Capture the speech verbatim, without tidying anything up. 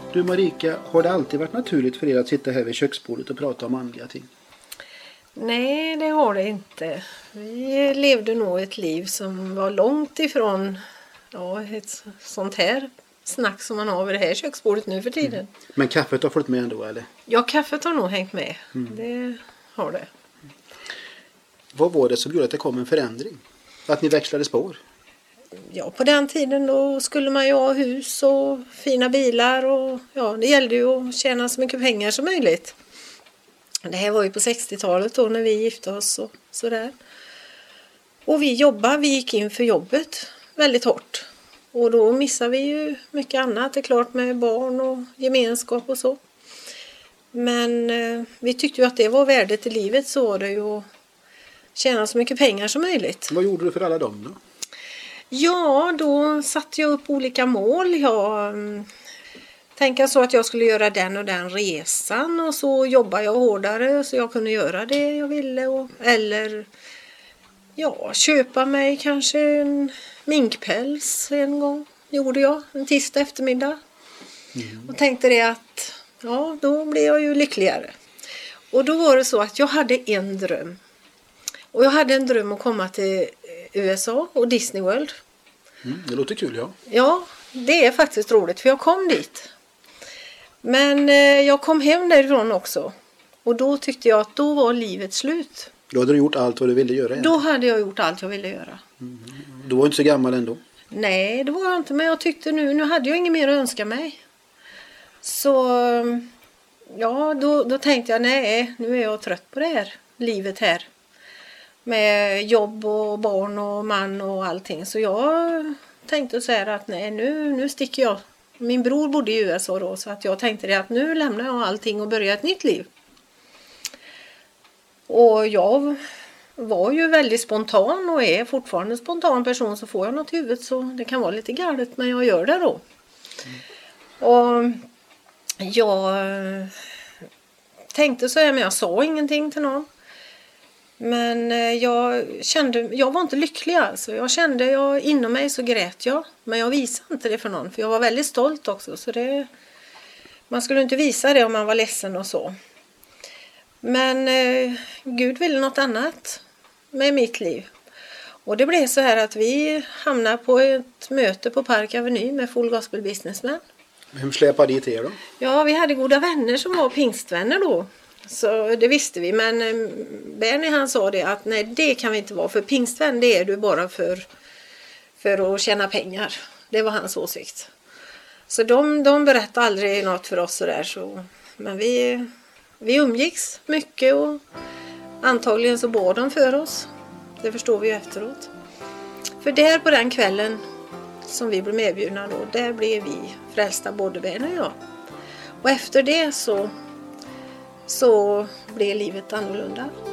Du Marika, har det alltid varit naturligt för er att sitta här vid köksbordet och prata om andliga ting? Nej, det har det inte. Vi levde nog ett liv som var långt ifrån ja, ett sånt här snack som man har vid det här köksbordet nu för tiden. Mm. Men kaffet har följt med ändå, eller? Ja, kaffet har nog hängt med. Mm. Det har det. Vad var det som gjorde att det kom en förändring? Att ni växlade spår? Ja, på den tiden då skulle man ju ha hus och fina bilar och ja, det gällde ju att tjäna så mycket pengar som möjligt. Det här var ju på sextiotalet då när vi gifte oss och sådär. Och vi jobbade, vi gick in för jobbet väldigt hårt. Och då missade vi ju mycket annat, det är klart med barn och gemenskap och så. Men eh, vi tyckte ju att det var värdet i livet, så var det ju att tjäna så mycket pengar som möjligt. Vad gjorde du för alla dem då? Ja, då satte jag upp olika mål. Jag um, tänkte så att jag skulle göra den och den resan och så jobbade jag hårdare så jag kunde göra det jag ville. Och, eller ja, köpa mig kanske en minkpäls en gång. Gjorde jag en tisdag eftermiddag. Mm. Och tänkte det att ja, då blev jag ju lyckligare. Och då var det så att jag hade en dröm. Och jag hade en dröm att komma till U S A och Disney World. Mm, det låter kul, ja. Ja, det är faktiskt roligt för jag kom dit. Men eh, jag kom hem därifrån också. Och då tyckte jag att då var livet slut. Då hade du gjort allt vad du ville göra egentligen. Då hade jag gjort allt jag ville göra. Mm. Du var inte så gammal ändå? Nej, det var jag inte. Men jag tyckte nu, nu hade jag inget mer att önska mig. Så ja, då, då tänkte jag nej, nu är jag trött på det här livet här. Med jobb och barn och man och allting. Så jag tänkte så här att nej, nu, nu sticker jag. Min bror bodde i U S A då. Så att jag tänkte det att nu lämnar jag allting och börjar ett nytt liv. Och jag var ju väldigt spontan och är fortfarande en spontan person. Så får jag något i huvudet så det kan vara lite galet. Men jag gör det då. Mm. Och jag tänkte så här men jag sa ingenting till någon. Men jag kände, jag var inte lycklig alltså. Jag kände, jag, inom mig så grät jag. Men jag visade inte det för någon. För jag var väldigt stolt också. Så det, man skulle inte visa det om man var ledsen och så. Men eh, Gud ville något annat med mitt liv. Och det blev så här att vi hamnade på ett möte på Park Avenue med Full Gospel Businessmen. Vem släpade dit er då? Ja, vi hade goda vänner som var pingstvänner då. Så det visste vi, men Bernie han sa det att nej, det kan vi inte vara, för pingstvän det är du bara för, för att tjäna pengar. Det var hans åsikt. Så de, de berättade aldrig något för oss sådär, så, men vi, vi umgicks mycket och antagligen så bad de för oss. Det förstår vi ju efteråt. För där på den kvällen som vi blev medbjudna då, där blev vi frälsta både Bernie och jag. Och efter det så Så blev livet annorlunda.